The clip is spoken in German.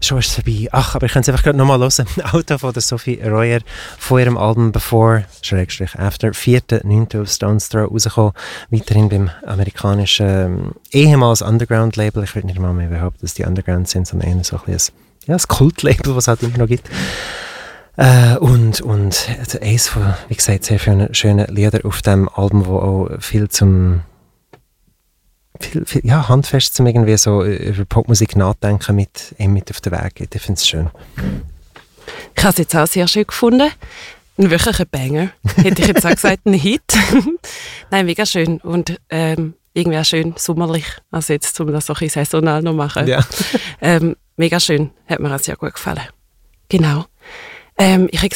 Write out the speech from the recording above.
schon ist es vorbei. Ach, aber ich kann es einfach gerade nochmal hören. Auto von der Sophie Royer von ihrem Album Before, After, 4.9. auf Stones Throw rausgekommen. Weiterhin beim amerikanischen ehemals Underground-Label. Ich würde nicht mal mehr behaupten, dass die Underground sind, sondern eher so ein bisschen das Kult-Label, was es halt immer noch gibt. Und also eins von, wie gesagt, sehr vielen schönen Lieder auf dem Album, wo auch viel handfest zum irgendwie so über Popmusik nachdenken mit auf den Weg geht. Ich finde es schön. Ich habe es jetzt auch sehr schön gefunden. Ein wirklicher Banger. Hätte ich jetzt auch gesagt, ein Hit. Nein, mega schön. Und irgendwie auch schön sommerlich. Also jetzt, um das so ein bisschen saisonal noch machen. Ja. Mega schön. Hat mir auch sehr gut gefallen. Genau. Ich